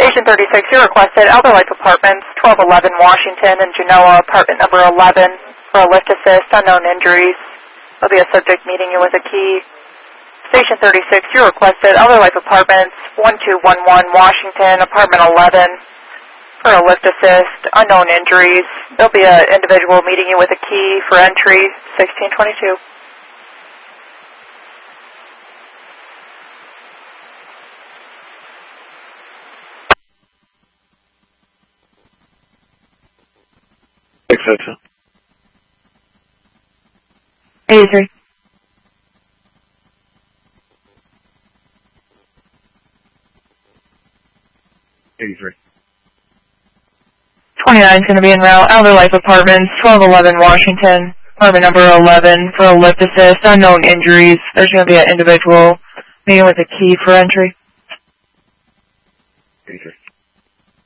Station 36, you requested Elder Life Apartments, 1211 Washington and Genoa, apartment number 11, for a lift assist, unknown injuries. There'll be a subject meeting you with a key. Station 36, you requested Elder Life Apartments, 1211 Washington, apartment 11, for a lift assist, unknown injuries. There'll be an individual meeting you with a key for entry, 1622. Etc. 83. 83. 29 is going to be en route. Elder Life Apartments, 1211 Washington, apartment number 11, for a lift assist, unknown injuries. There's going to be an individual meeting with a key for entry. 83.